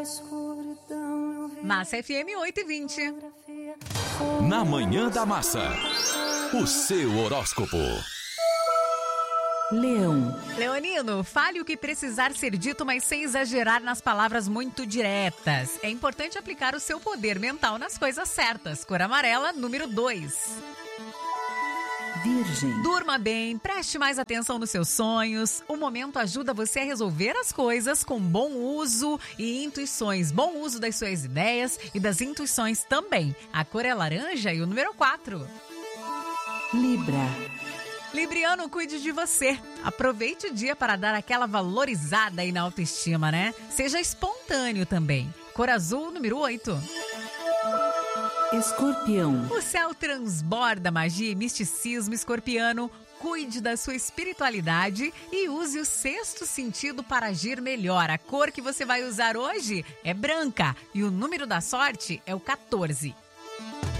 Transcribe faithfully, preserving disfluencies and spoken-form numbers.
Massa F M oito e vinte. Na Manhã da Massa, o seu horóscopo. Leão. Leonino, fale o que precisar ser dito, mas sem exagerar nas palavras muito diretas. É importante aplicar o seu poder mental nas coisas certas. Cor amarela, número dois. Virgem. Durma bem, preste mais atenção nos seus sonhos. O momento ajuda você a resolver as coisas com bom uso e intuições. Bom uso das suas ideias e das intuições também. A cor é laranja e o número quatro. Libra. Libriano, cuide de você. Aproveite o dia para dar aquela valorizada aí na autoestima, né? Seja espontâneo também. Cor azul, número oito. Escorpião. O céu transborda magia e misticismo, escorpiano. Cuide da sua espiritualidade e use o sexto sentido para agir melhor. A cor que você vai usar hoje é branca e o número da sorte é o quatorze.